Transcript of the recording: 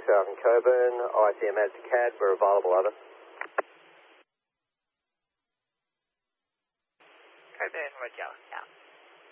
Fox Falcon Coburn, ICMS to CAD, we're available, over. Coburn, Roger, out.